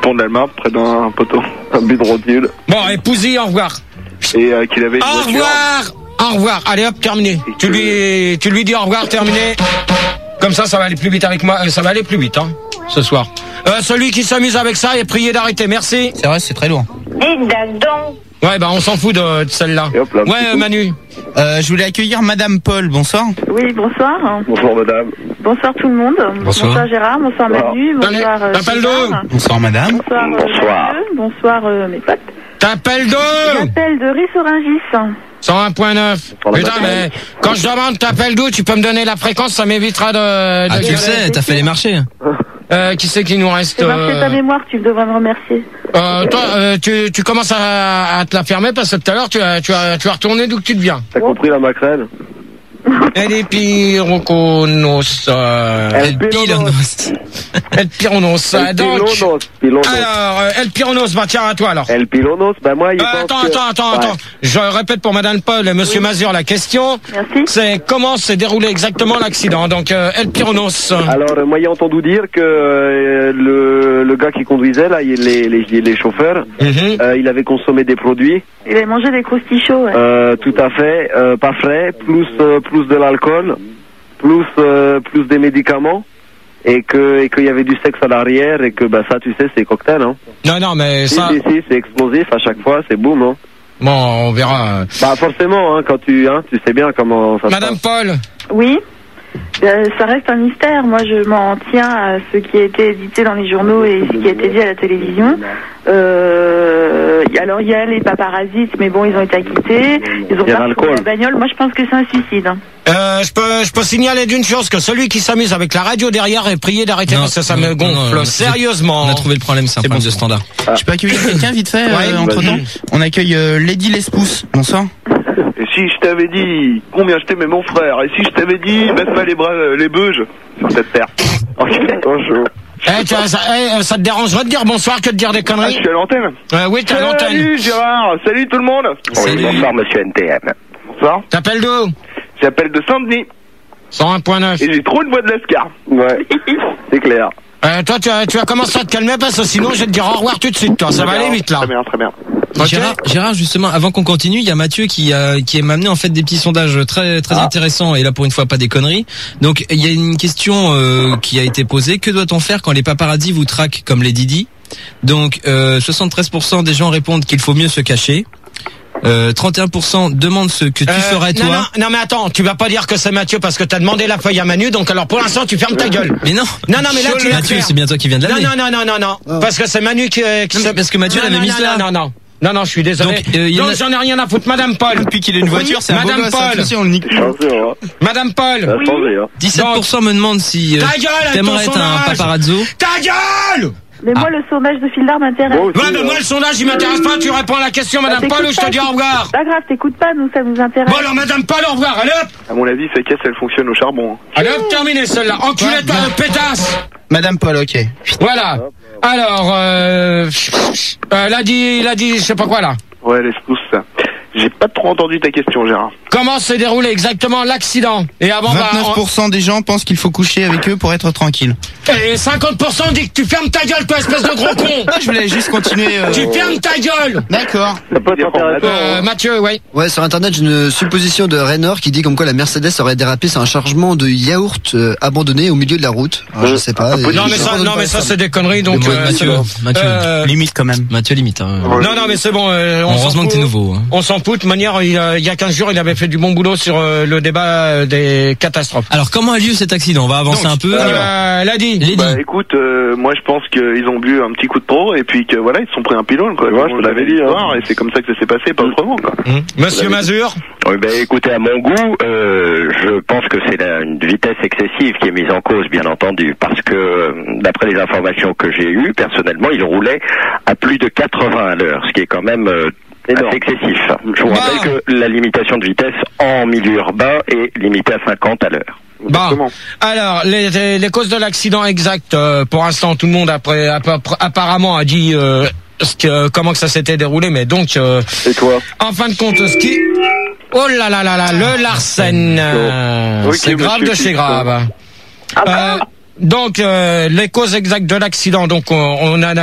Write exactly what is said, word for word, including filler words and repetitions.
pont de l'Alma, près d'un poteau, un but de rotule. Bon, épousy, au revoir. Et euh, qu'il avait une Au voiture. revoir. Au revoir. Allez hop, terminé. Tu lui, tu lui dis au revoir, terminé. Comme ça, ça va aller plus vite avec moi. Ça va aller plus vite, hein, ce soir. Euh, celui qui s'amuse avec ça est prié d'arrêter. Merci. C'est vrai, c'est très lourd. Et dadon. Ouais, bah on s'en fout de, de celle-là. Et hop là, Ouais, euh, Manu. Euh, je voulais accueillir Madame Paul, bonsoir. Oui, bonsoir. Bonjour madame. Bonsoir tout le monde. Bonsoir. Gérard, bonsoir Manu, bonsoir euh, T'appelles Gérard. d'où? Bonsoir Madame. Bonsoir, euh, Bonsoir. Mathieu. Bonsoir euh, mes potes. T'appelles d'où? J'appelle de Rissorangis. cent un point neuf. Pour la Putain, bataille. mais quand je demande t'appelles d'où, tu peux me donner la fréquence, ça m'évitera de... de Ah, tu le gueuler. sais, t'as fait les marchés. Euh, qui c'est qui nous reste? C'est marqué ta euh, mémoire, tu devrais me remercier. euh, toi, euh, tu, tu commences à, à te la fermer parce que tout à l'heure, tu as, tu as, tu as retourné d'où que tu deviens. T'as compris la maquerelle? Elle est piroconos. Euh, El Pilonos. El Pironos. euh, El Donc, Pilonos. Pilonos. alors, euh, El Pironos, bah tiens, à toi alors. El Pilonos, bah moi il Euh, pense attends, que... attends, attends, Ouais. attends. Je répète pour Madame Paul et Monsieur Mazur la question. Merci. C'est comment s'est déroulé exactement l'accident. Donc, euh, El Pironos. Alors, euh, moi, j'ai entendu dire que euh, le, le gars qui conduisait, là, il- les, les, les chauffeurs, Mhm. euh, il avait consommé des produits, Il a mangé des croustilles chauds, ouais. euh, tout à fait, euh, pas frais, plus euh, plus de l'alcool, plus euh, plus des médicaments, et que et qu'il y avait du sexe à l'arrière, et que bah ça, tu sais, c'est cocktail, hein. Non, non, mais Si, ça, si, si, c'est explosif à chaque fois, c'est boum, hein. bon, on verra. Bah forcément, hein, quand tu, hein, tu sais bien comment ça se Madame passe. Paul. Oui. Euh, ça reste un mystère. Moi, je m'en tiens à ce qui a été édité dans les journaux et ce qui a été dit à la télévision. Euh, alors, il y a les paparazzis, mais bon, ils ont été acquittés. Ils ont Il y a pas retrouvé l'alcool. la bagnole. Moi, je pense que c'est un suicide. hein. Euh, je peux, je peux signaler d'une chose que celui qui s'amuse avec la radio derrière est prié d'arrêter Non, parce que ça non, me gonfle non, non, sérieusement. On a trouvé le problème, c'est un C'est problème bon, de standard. Je peux accueillir quelqu'un vite fait Ouais, euh, entre temps. vas-y. On accueille euh, Lady Lespousse, bonsoir. Et si je t'avais dit combien je t'aimais mon frère, et si je t'avais dit baisse-moi les bras, euh, les beuges sur cette terre. Oh, chaud. Eh, tu vois, ça, eh, ça te dérangerait de dire bonsoir que de dire des Ah, je conneries? suis à l'antenne. Euh, oui, t'es à l'antenne. Salut Gérard, salut tout le monde. Salut. Bonsoir, monsieur N T M. Bonsoir. T'appelles d'où? J'appelle de Saint-Denis cent un point neuf. et j'ai trop une voix de Lascar. Ouais, c'est clair. Euh, toi, tu vas, tu vas commencer à te calmer parce que sinon, je vais te dire au revoir tout de suite, toi. Ça va aller vite, là. Très bien, très bien. Ok. Gérard, Gérard, justement, avant qu'on continue, il y a Mathieu qui a qui m'a amené en fait des petits sondages très très intéressants et là pour une fois pas des conneries. Donc il y a une question euh, qui a été posée. Que doit-on faire quand les paparazzis vous traquent comme les Didi? Donc euh, soixante-treize pour cent des gens répondent qu'il faut mieux se cacher. Euh, trente et un pour cent demandent ce que tu Euh, ferais non, toi. non, non, mais attends, tu vas pas dire que c'est Mathieu parce que t'as demandé la feuille à Manu, donc alors pour l'instant, tu fermes ta gueule. Mais non. Non, non, mais là, tu vas Mathieu, faire. c'est bien toi qui viens de Non, l'amener. non, non, non, non, non. Parce que c'est Manu qui, euh, qui Non, mais se- parce que Mathieu non, l'avait non, mise non, là. Non, non, non, non, je suis désolé. Donc, euh, il y en Donc, a- j'en ai rien à foutre. Madame Paul. Depuis qu'il a une voiture, c'est un beau Madame gosse, Paul. hein, tu sais, on le nique. Chanceux, hein. Madame Paul. Ça a changé, hein. dix-sept pour cent me demandent si euh, Ta gueule avec ton t'aimerais être un sondage. paparazzo. Ta gueule! Mais moi, le sondage de Fildar m'intéresse. Bon, aussi, Ouais, mais moi, hein. le sondage, il m'intéresse pas. Tu réponds à la question, Bah, Madame t'écoutes Paul, ou je te pas, dis au c'est- revoir. C'est pas grave, t'écoutes pas, nous, ça nous intéresse. Bon, alors, Madame Paul, au revoir. Allez hop. À mon avis, sa caisse, elle fonctionne au charbon. Allez hop, terminé celle-là. Enculé de ta pétasse. Madame Paul, ok. Voilà. Alors, euh, euh, il a dit, il a dit, je sais pas quoi, là. Ouais, laisse pousse ça. J'ai pas trop entendu ta question, Gérard. Comment s'est déroulé exactement l'accident? Et avant, bah, vingt-neuf pour cent des gens pensent qu'il faut coucher avec eux pour être tranquille. et cinquante pour cent dit que tu fermes ta gueule, toi, espèce de gros con. Ah, je voulais juste continuer. euh, Tu fermes ta gueule. D'accord. Ça peut être intéressant. Euh, Mathieu, oui. Ouais, sur internet, j'ai une supposition de Raynor qui dit comme quoi la Mercedes aurait dérapé sur un chargement de yaourt euh, abandonné au milieu de la route. Alors, je sais pas. et Non, mais j'ai ça, entendu non, mais parler ça, de c'est des conneries, donc, Mais moi, euh, Mathieu, c'est bon. Mathieu, Euh, limite quand même. Mathieu limite. Hein. Non, non, mais c'est bon, euh, on s'en Heureusement fout. que t'es nouveau. Hein. On s'en fout. De manière, il, euh, il y a quinze jours, il avait fait du bon boulot sur euh, le débat euh, des catastrophes. Alors comment a lieu cet accident? On va avancer Donc, un peu. Euh, l'a dit. Lady. Bah écoute, euh, moi je pense qu'ils ont bu un petit coup de pro et puis que voilà, ils se sont pris un pylône quoi. Ouais, je te l'avais dit, hein. Et c'est comme ça que ça s'est passé, pas autrement quoi. Hum. Monsieur Mazur. Oui, ben écoutez, à mon goût, euh, je pense que c'est la, une vitesse excessive qui est mise en cause, bien entendu, parce que euh, d'après les informations que j'ai eues, personnellement, il roulait à plus de quatre-vingts à l'heure, ce qui est quand même euh, assez excessif. Je vous Bah. rappelle que la limitation de vitesse en milieu urbain est limitée à cinquante à l'heure. Bon, alors les, les, les causes de l'accident exact, euh, pour l'instant tout le monde après, après apparemment a dit euh, ce que, comment que ça s'était déroulé, mais donc euh, Et toi? en fin de compte ce qui, oh là là là là, le Larsen, euh, Ok, c'est grave monsieur de chez Fix. grave. Euh, donc euh, les causes exactes de l'accident, donc on, on a